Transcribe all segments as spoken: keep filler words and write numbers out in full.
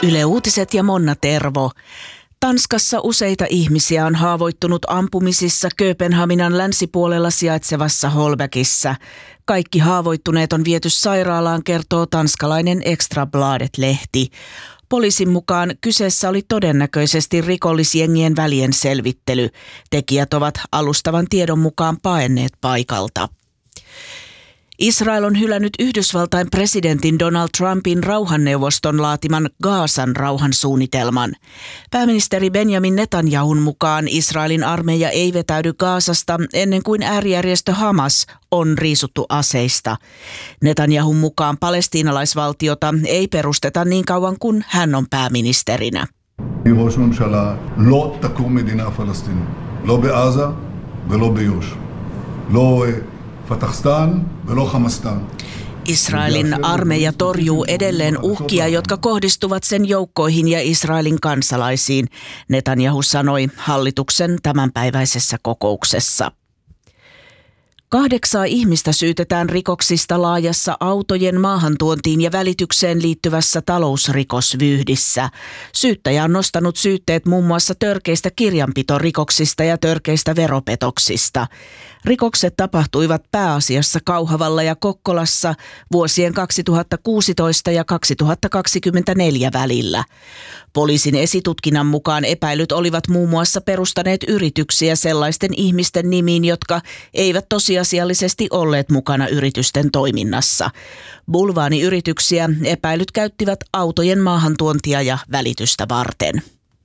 Yle Uutiset ja Monna Tervo. Tanskassa useita ihmisiä on haavoittunut ampumisissa Kööpenhaminan länsipuolella sijaitsevassa Holbäkissä. Kaikki haavoittuneet on viety sairaalaan, kertoo tanskalainen Extra Bladet-lehti. Poliisin mukaan kyseessä oli todennäköisesti rikollisjengien välien selvittely. Tekijät ovat alustavan tiedon mukaan paenneet paikalta. Israel on hylännyt Yhdysvaltain presidentin Donald Trumpin rauhanneuvoston laatiman Gazan rauhansuunnitelman. Pääministeri Benjamin Netanyahun mukaan Israelin armeija ei vetäydy Gazasta ennen kuin äärijärjestö Hamas on riisuttu aseista. Netanyahun mukaan palestiinalaisvaltiota ei perusteta niin kauan kuin hän on pääministerinä. ראש ממשלה לא תקום מדינה פלסטינית, לא בעזה ולא ביו"ש. לא פתחסטן ולא חמאסטן. Israelin armeija torjuu edelleen uhkia, jotka kohdistuvat sen joukkoihin ja Israelin kansalaisiin, Netanyahu sanoi hallituksen tämänpäiväisessä kokouksessa. Kahdeksaa ihmistä syytetään rikoksista laajassa autojen maahantuontiin ja välitykseen liittyvässä talousrikosvyyhdissä. Syyttäjä on nostanut syytteet muun muassa törkeistä kirjanpitorikoksista ja törkeistä veropetoksista. Rikokset tapahtuivat pääasiassa Kauhavalla ja Kokkolassa vuosien kaksituhattakuusitoista ja kaksituhattakaksikymmentäneljä välillä. Poliisin esitutkinnan mukaan epäilyt olivat muun muassa perustaneet yrityksiä sellaisten ihmisten nimiin, jotka eivät tosiasiallisesti olleet mukana yritysten toiminnassa. Bulvaaniyrityksiä epäilyt käyttivät autojen maahantuontia ja välitystä varten.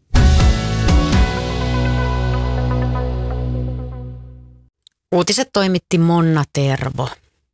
Uutiset toimitti Monna Tervo.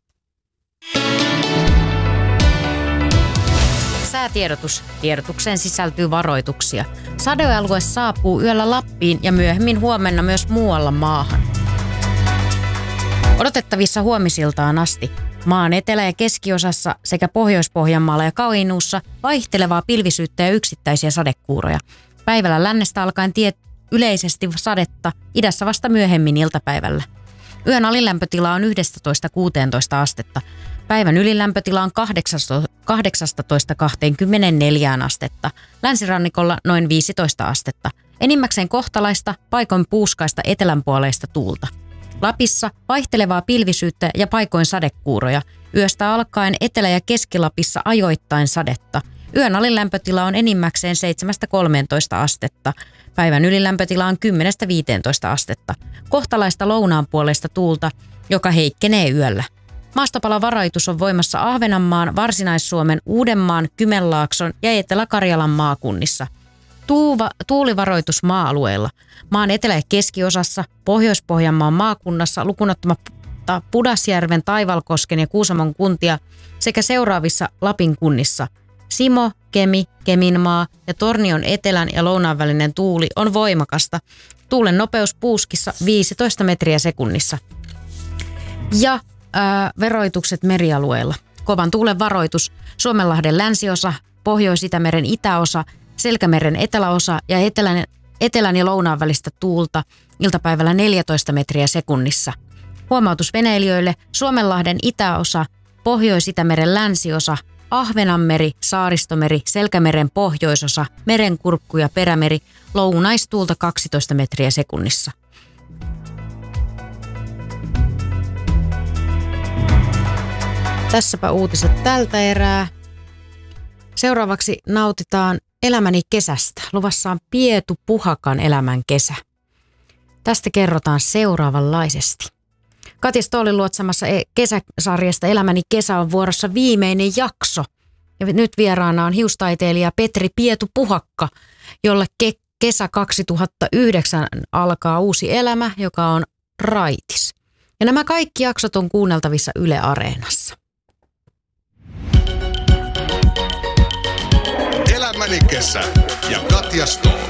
Säätiedotus. Tiedotukseen sisältyy varoituksia. Sadealue saapuu yöllä Lappiin ja myöhemmin huomenna myös muualla maahan. Odotettavissa huomisiltaan asti. Maan etelä- ja keskiosassa sekä Pohjois-Pohjanmaalla ja Kainuussa vaihtelevaa pilvisyyttä ja yksittäisiä sadekuuroja. Päivällä lännestä alkaen tie yleisesti sadetta, idässä vasta myöhemmin iltapäivällä. Yön alilämpötila on yksitoista kuusitoista astetta. Päivän ylilämpötila on kahdeksasta kaksikymmentäneljään astetta. Länsirannikolla noin viisitoista astetta. Enimmäkseen kohtalaista, paikoin puuskaista etelänpuoleista tuulta. Lapissa vaihtelevaa pilvisyyttä ja paikoin sadekuuroja. Yöstä alkaen Etelä- ja Keski-Lapissa ajoittain sadetta. Yön alilämpötila on enimmäkseen seitsemästä kolmeentoista astetta. Päivän ylilämpötila on kymmenestä viiteentoista astetta. Kohtalaista lounaanpuoleista tuulta, joka heikkenee yöllä. Maastopalavarajoitus on voimassa Ahvenanmaan, Varsinais-Suomen, Uudenmaan, Kymenlaakson ja Etelä-Karjalan maakunnissa. Tuuva, tuulivaroitus maa-alueilla. Maan etelä- ja keskiosassa, Pohjois-Pohjanmaan maakunnassa lukunottamatta Pudasjärven, Taivalkosken ja Kuusamon kuntia sekä seuraavissa Lapin kunnissa. Simo, Kemi, Keminmaa ja Tornion etelän ja lounaan välinen tuuli on voimakasta. Tuulen nopeus puuskissa viisitoista metriä sekunnissa. Ja ää, veroitukset merialueilla. Kovan tuulen varoitus Suomenlahden länsiosa, Pohjois-Itämeren itäosa, Selkämeren eteläosa ja etelän, etelän ja lounaan välistä tuulta iltapäivällä neljätoista metriä sekunnissa. Huomautus veneilijöille Suomenlahden itäosa, Pohjois-Itämeren länsiosa, Ahvenanmeri, Saaristomeri, Selkämeren pohjoisosa, Merenkurkku ja Perämeri, lounaistuulta kaksitoista metriä sekunnissa. Tässäpä uutiset tältä erää. Seuraavaksi nautitaan elämäni kesästä. Luvassa on Pietu Puhakan elämän kesä. Tästä kerrotaan seuraavanlaisesti. Katja Stoolin luotsamassa kesäsarjasta Elämäni kesä on vuorossa viimeinen jakso. Ja nyt vieraana on hiustaiteilija Petri Pietu Puhakka, jolle ke- kesä kaksituhattayhdeksän alkaa uusi elämä, joka on raitis. Ja nämä kaikki jaksot on kuunneltavissa Yle Areenassa. Elämäni kesä ja Katja Stoll.